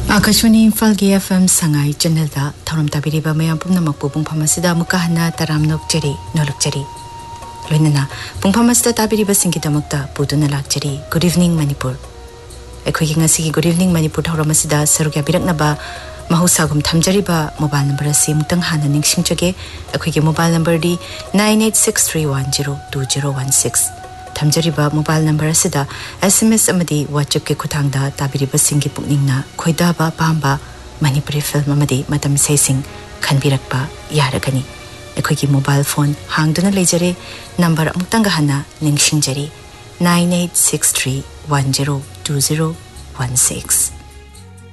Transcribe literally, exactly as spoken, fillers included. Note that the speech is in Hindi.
आकाशवाणी इम्फाल गे एफएम संगाई चैनल दा थौरम ताबिरिबा मयाम पुमनमक पुंगफाम असिदा मुका हन्ना तराम नोकचरी नोलुकचरी लोइनना पुंगफाम असिदा ताबिरिबा सिंगिदमकता पुदुना लाकचरी good evening Manipur एखोइगी ngasi good evening Manipur थौरम असिदा सरुग्या बिरकनबा mahusagum thamjariba mobile number asi mutang hana ningsingchage akhoi mobile number di nine eight six three one zero two zero one six thamjariba mobile number asida sms amadi whatsapp ke khuthangda tabiriba singi pukningna khoidaba pamba manipuri film amadi matam sesing khanbirakpa yaragani akhoi mobile phone hangduna lejare number amutang hana ningsingjari nine eight six three one zero two zero one six